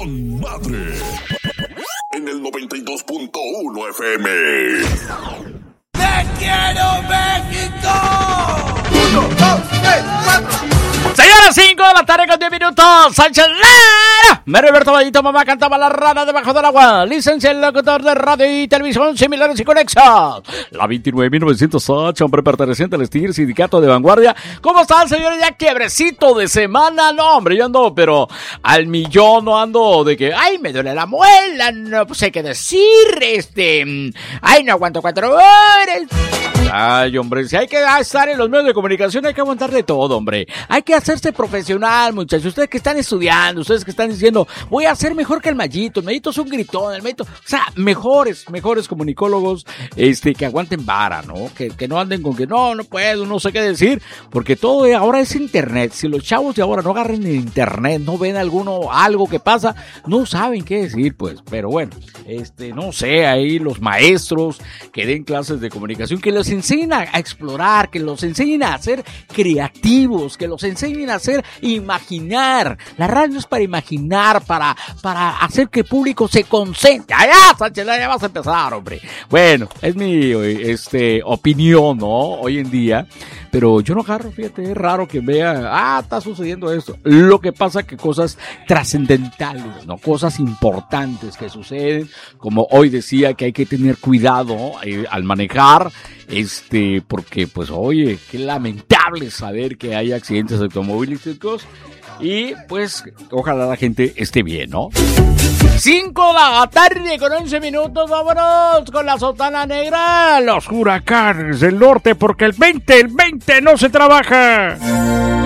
con madre. En el 92.1 FM. ¡Te quiero, México! 1, 2, 3, 4. Señoras, 5 de la tarde con 10 minutos. Sánchez Lara. Mary Berto Vallito, mamá cantaba La rana debajo del agua. Licenciado locutor de radio y televisión similares y conexas. La 29.908, hombre perteneciente al STIR, sindicato de vanguardia. ¿Cómo están, señores? Ya quiebrecito de semana. No, hombre, yo ando, pero al millón. No ando de que, ay, me duele la muela. No sé qué decir. Ay, no aguanto 4 horas. Ay, hombre, si hay que estar en los medios de comunicación, hay que aguantar de todo, hombre. Hay que hacerse profesional, muchachos. Ustedes que están estudiando, ustedes que están diciendo, voy a ser mejor que el Mayito es un gritón, el Mayito, o sea, mejores comunicólogos, que aguanten vara, ¿no? Que no anden con que no puedo, no sé qué decir, porque todo ahora es internet. Si los chavos de ahora no agarren el internet, no ven algo que pasa, no saben qué decir, pues. Pero bueno, no sé, ahí los maestros que den clases de comunicación, que los enseñen a explorar, que los enseñen a ser creativos, que los enseñen a hacer imaginar. La radio es para imaginar, para hacer que el público se concentre. Ya, Sánchez, ya vas a empezar, hombre. Bueno, es mi opinión, ¿no? Hoy en día. Pero yo no agarro, fíjate, es raro que vea, está sucediendo esto. Lo que pasa que cosas trascendentales, ¿no? Cosas importantes que suceden, como hoy decía que hay que tener cuidado al manejar, porque pues oye, qué lamentable saber que hay accidentes automovilísticos y pues ojalá la gente esté bien, ¿no? 5 de la tarde con 11 minutos, vámonos con la sotana negra. Los huracanes del norte, porque el 20 no se trabaja.